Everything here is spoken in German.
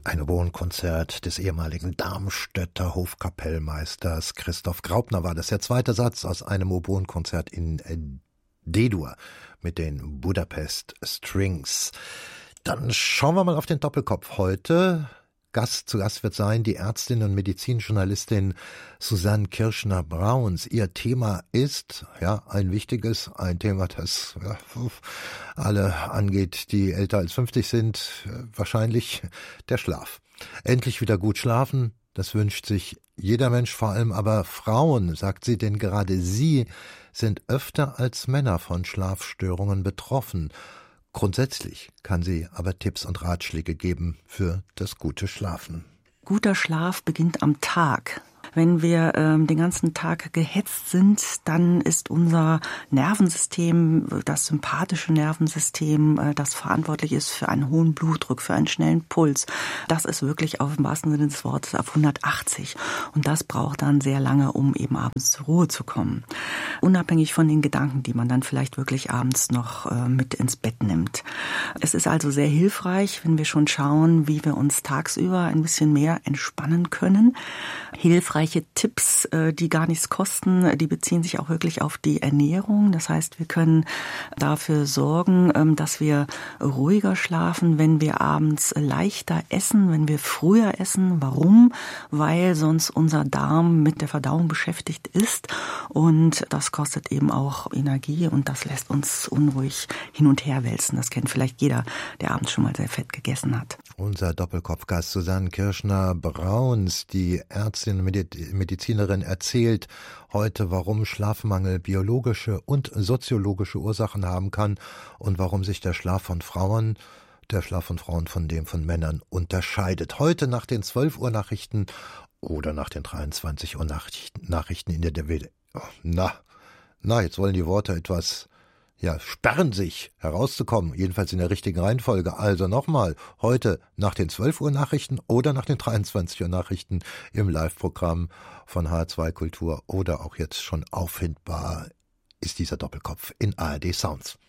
Ein Oboenkonzert des ehemaligen Darmstädter Hofkapellmeisters Christoph Graupner war das. Der zweite Satz aus einem Oboenkonzert in D-Dur mit den Budapest Strings. Dann schauen wir mal auf den Doppelkopf heute. Zu Gast wird sein die Ärztin und Medizinjournalistin Susanne Kirschner-Brauns. Ihr Thema ist, ein wichtiges, ein Thema, das alle angeht, die älter als 50 sind, wahrscheinlich der Schlaf. Endlich wieder gut schlafen, das wünscht sich jeder Mensch, vor allem aber Frauen, sagt sie, denn gerade sie sind öfter als Männer von Schlafstörungen betroffen. Grundsätzlich kann sie aber Tipps und Ratschläge geben für das gute Schlafen. Guter Schlaf beginnt am Tag. Wenn wir den ganzen Tag gehetzt sind, dann ist unser Nervensystem, das sympathische Nervensystem, das verantwortlich ist für einen hohen Blutdruck, für einen schnellen Puls, das ist wirklich im wahrsten Sinne des Wortes auf 180. Und das braucht dann sehr lange, um eben abends zur Ruhe zu kommen. Unabhängig von den Gedanken, die man dann vielleicht wirklich abends noch mit ins Bett nimmt. Es ist also sehr hilfreich, wenn wir schon schauen, wie wir uns tagsüber ein bisschen mehr entspannen können. Hilfreiche Tipps, die gar nichts kosten, die beziehen sich auch wirklich auf die Ernährung. Das heißt, wir können dafür sorgen, dass wir ruhiger schlafen, wenn wir abends leichter essen, wenn wir früher essen. Warum? Weil sonst unser Darm mit der Verdauung beschäftigt ist und das kostet eben auch Energie und das lässt uns unruhig hin und her wälzen. Das kennt vielleicht jeder, der abends schon mal sehr fett gegessen hat. Unser Doppelkopfgast Susanne Kirschner-Brauns, die Ärztin und Medizinerin, erzählt heute, warum Schlafmangel biologische und soziologische Ursachen haben kann und warum sich der Schlaf von Frauen von dem von Männern unterscheidet. Heute nach den 12 Uhr Nachrichten oder nach den 23 Uhr Nachrichten in der Welt. Jetzt wollen die Worte etwas sperren sich, herauszukommen, jedenfalls in der richtigen Reihenfolge. Also nochmal, heute nach den 12 Uhr Nachrichten oder nach den 23 Uhr Nachrichten im Live-Programm von HR2 Kultur oder auch jetzt schon auffindbar ist dieser Doppelkopf in ARD Sounds.